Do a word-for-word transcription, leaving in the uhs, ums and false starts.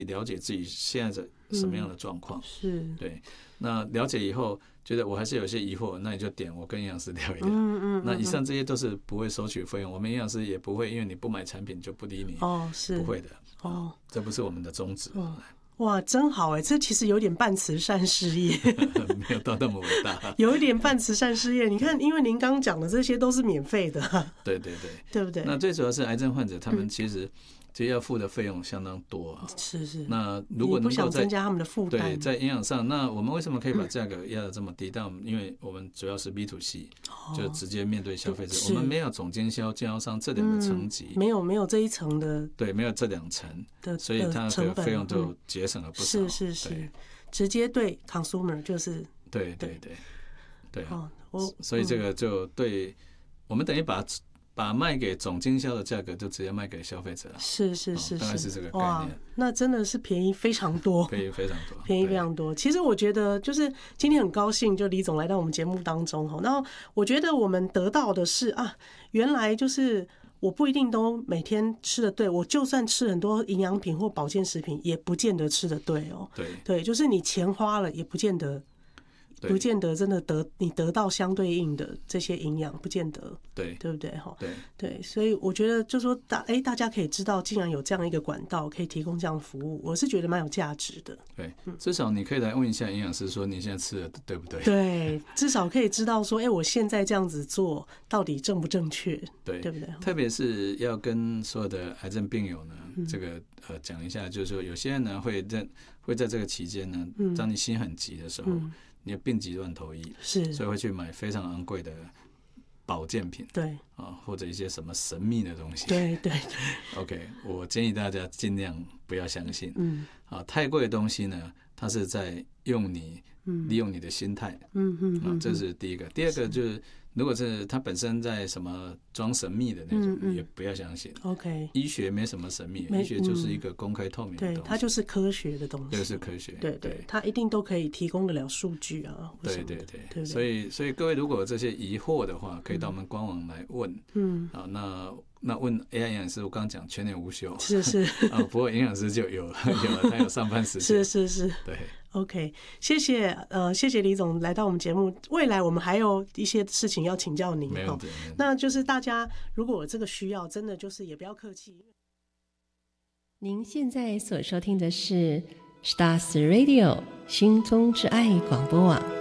了解自己现在什么样的状况、嗯、 是对。那了解以后觉得我还是有些疑惑，那你就点我跟营养师聊一聊。 嗯嗯， 那以上这些都是不会收取费用，我们营养师也不会因为你不买产品就不理你。 哦，是不会的。 哦， 这不是我们的宗旨。 哦，哇，真好哎！这其实有点半慈善事业， 没有到那么伟大， 有一点半慈善事业。你看，因为您刚刚讲的这些都是免费的、啊， 对对对， 对不对？ 那最主要是癌症患者，他们其实、嗯、其实要付的费用相当多啊。 是是。 那如果能够不想增加他们的负担， 对，在营养上，那我们为什么可以把价格压得这么低？嗯、但我们因为我们主要是 B to C，、哦、就直接面对消费者，我们没有总经销、经销商这两个层级、 嗯，没有没有这一层的， 对，没有这两层的，所以它的费用就节省了不少。 是是是，直接对 consumer 就是， 对对对对， 哦，我所以这个就对、嗯、我们等于把。把卖给总经销的价格就直接卖给消费者了， 是是是是， 大概是这个概念。 那真的是便宜非常多， 便宜非常多， 便宜非常多。其实我觉得，就是今天很高兴，就李总来到我们节目当中哈。然后我觉得我们得到的是啊，原来就是我不一定都每天吃的对，我就算吃很多营养品或保健食品，也不见得吃的对哦。 对对，就是你钱花了，也不见得。不见得真的得你得到相对应的这些营养，不见得， 对对不对哈？ 对对，所以我觉得就说大哎，大家可以知道，竟然有这样一个管道可以提供这样的服务，我是觉得蛮有价值的。 对，至少你可以来问一下营养师，说你现在吃的对不对？ 对，至少可以知道说，哎，我现在这样子做到底正不正确？ 对， 对不对？ 特别是要跟所有的癌症病友呢，嗯、这个呃讲一下，就是说有些人呢会在会在这个期间呢，当你心很急的时候。嗯你的病急乱投医， 是， 所以会去买非常昂贵的保健品， 对啊，或者一些什么神秘的东西， 对对对。 OK， 我建议大家尽量不要相信， 嗯， 啊，太贵的东西呢，它是在用你，利用你的心态， 嗯嗯嗯，这是第一个。第二个就是，如果是它本身在什么装神秘的那种，嗯嗯也不要相信。 OK， 医学没什么神秘，医学就是一个公开透明的东西， 对，它就是科学的东西， 就是科学， 对对，它一定都可以提供得了数据啊， 对对对， 对对， 所以所以各位如果有这些疑惑的话，可以到我们官网来问，嗯，啊，那那问 A I 营养师，我刚刚讲全年无休， 是是啊，不过营养师就有有了，他有上班时间， 是是是， 对。 OK， 谢谢，呃，谢谢李总来到我们节目。未来我们还有一些事情要请教您， 没问题。 那就是大家如果有这个需要，真的就是也不要客气。 您现在所收听的是 Stars Radio 心中之爱广播网。